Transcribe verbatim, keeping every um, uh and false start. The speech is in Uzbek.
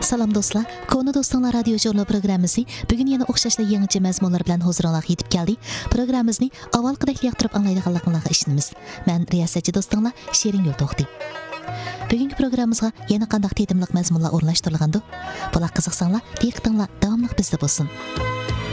Salam dostlar, Konu Dostlar radyo jurnal programımızı bugün yana o'xshashli yangicha mazmunlar bilan huzuringizga yetib keldi. Programmamizni avvalgidek yoqtirib anglaydiganligingizga ishonamiz. Men riyosatchi do'stinglar Shirin Yo'ldo'xti. Bugungi programmamizga yana qanday tetimliq mazmunlar o'rnashtirilgandi? Bular qiziqsanglar, diqqatinglar davomli bizda bo'lsin.